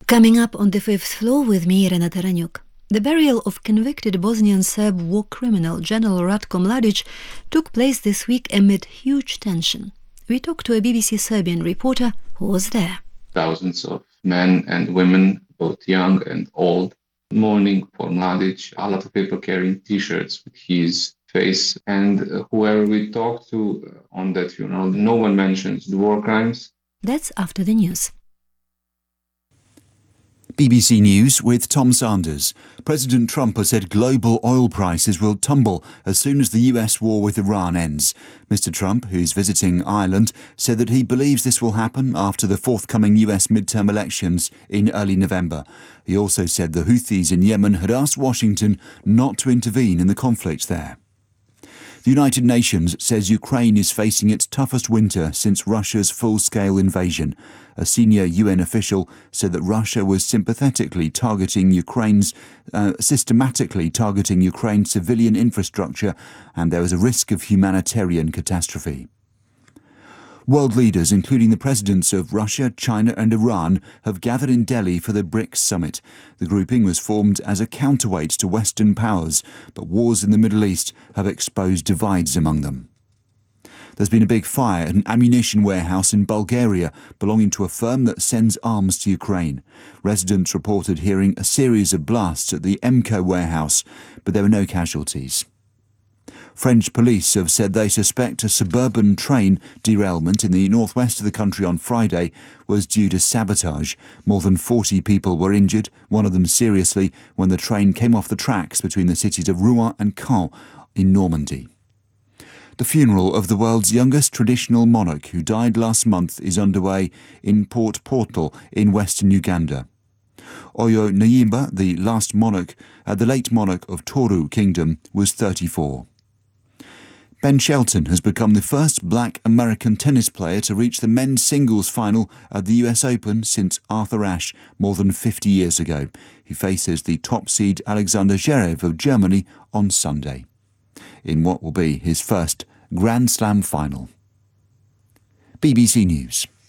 Coming up on the fifth floor with me, Irena Taranyuk. The burial of convicted Bosnian Serb war criminal General Ratko Mladic took place this week amid huge tension. We talked to a BBC Serbian reporter who was there. Thousands of men and women, both young and old, mourning for Mladic. A lot of people carrying T-shirts with his face. And whoever we talked to on that funeral, no one mentions the war crimes. That's after the news. BBC News with Tom Sanders. President Trump has said global oil prices will tumble as soon as the US war with Iran ends. Mr Trump, who's visiting Ireland, said that he believes this will happen after the forthcoming US midterm elections in early November. He also said the Houthis in Yemen had asked Washington not to intervene in the conflict there. The United Nations says Ukraine is facing its toughest winter since Russia's full-scale invasion. A senior UN official said that Russia was systematically targeting Ukraine's civilian infrastructure, and there was a risk of humanitarian catastrophe. World leaders, including the presidents of Russia, China and Iran, have gathered in Delhi for the BRICS summit. The grouping was formed as a counterweight to Western powers, but wars in the Middle East have exposed divides among them. There's been a big fire at an ammunition warehouse in Bulgaria belonging to a firm that sends arms to Ukraine. Residents reported hearing a series of blasts at the EMCO warehouse, but there were no casualties. French police have said they suspect a suburban train derailment in the northwest of the country on Friday was due to sabotage. More than 40 people were injured, one of them seriously, when the train came off the tracks between the cities of Rouen and Caen in Normandy. The funeral of the world's youngest traditional monarch, who died last month, is underway in Port Portal in western Uganda. Oyo Nyimba, the late monarch of Toru Kingdom, was 34. Ben Shelton has become the first black American tennis player to reach the men's singles final at the US Open since Arthur Ashe more than 50 years ago. He faces the top seed Alexander Zverev of Germany on Sunday, in what will be his first Grand Slam final. BBC News.